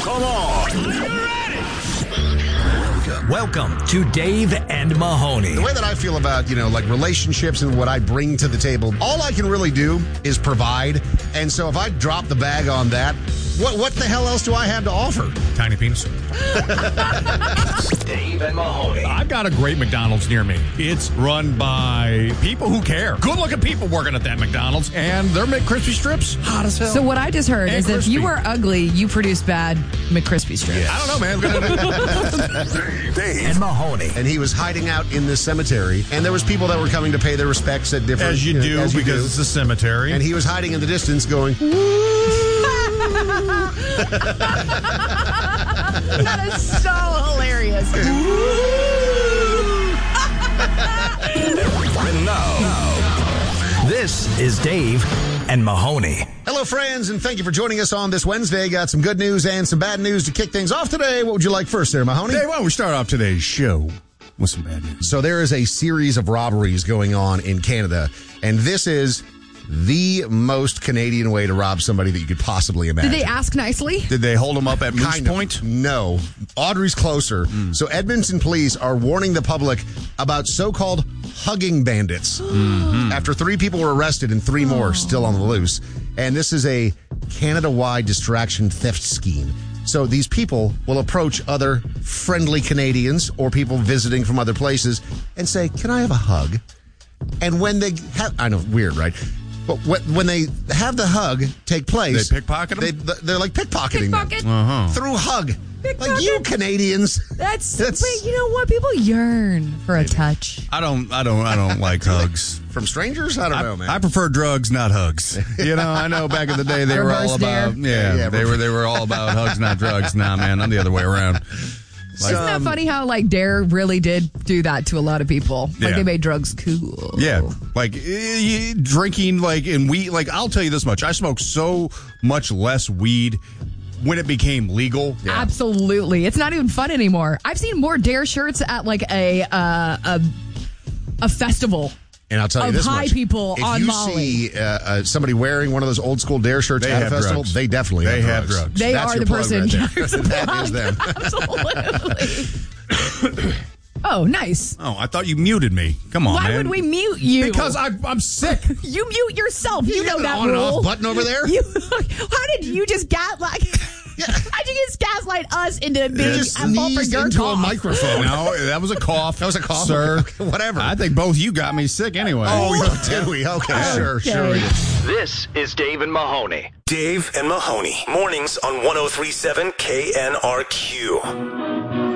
Come on. Welcome to Dave and Mahoney. The way that I feel about, like relationships and what I bring to the table, all I can really do is provide. And so if I drop the bag on that, what the hell else do I have to offer? Tiny penis. Dave and Mahoney. I've got a great McDonald's near me. It's run by people who care. Good-looking people working at that McDonald's. And their McCrispy strips, hot as hell. So what I just heard And is if you crispy. are ugly, you produce bad McCrispy strips. I don't know, man. Dave and Mahoney. And he was hiding out in this cemetery, and there was people that were coming to pay their respects at different... As you do, as you because do. it's a cemetery. And he was hiding in the distance going... That is so hilarious. And now, this is Dave and Mahoney. Hello, friends, and thank you for joining us on this Wednesday. Got some good news and some bad news to kick things off today. What would you like first there, Mahoney? Dave, why don't we start off today's show with some bad news? So there is a series of robberies going on in Canada, and this is the most Canadian way to rob somebody that you could possibly imagine. Did they ask nicely? Did they hold him up at Moose Kind of. Point? No. Audrey's closer. So Edmonton police are warning the public about so-called hugging bandits. After 3 people were arrested and 3 more still on the loose. And this is a Canada-wide distraction theft scheme. So these people will approach other friendly Canadians or people visiting from other places and say, "Can I have a hug?" And when they have, I know, weird, right? But when they have the hug take place, They pickpocket them? They're like pickpocketing Pickpocket? them through hug. Like you Canadians. That's but you know what? People yearn for a touch. I don't like hugs. From strangers? I don't know, man. I prefer drugs, not hugs. I know back in the day they were all Reverse dare. about Yeah, they were all about hugs, not drugs. Nah, man, I'm the other way around. Isn't that funny how Dare really did do that to a lot of people? Like Yeah. they made drugs cool. Yeah, like drinking, and weed. Like I'll tell you this much: I smoked so much less weed when it became legal. Absolutely. It's not even fun anymore. I've seen more Dare shirts at a festival. And I'll tell you of this high much. people if on you Molly. see somebody wearing one of those old school Dare shirts They at a have festival, drugs. they definitely They have have drugs. drugs. They That's are your the plug person. right there. That is them. Absolutely. Oh, nice. Oh, I thought you muted me. Come on, Why man. would we mute you? Because I'm sick. You mute yourself. You know got an that on and rule. off button over there? How did you just gaslight? How'd you just gaslight us into being just at fault for sneezed your into a cough? microphone. No, that was a cough. That was a cough? sir. Okay, whatever. I think both you got me sick anyway. Oh, did we? Okay, sure we did. This is Dave and Mahoney. Dave and Mahoney. Mornings on 103.7 KNRQ.